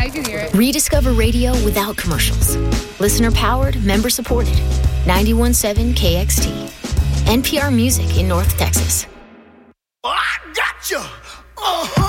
I can hear it. Rediscover radio without commercials. Listener powered, member supported. 91.7 KXT. NPR Music in North Texas. I got you.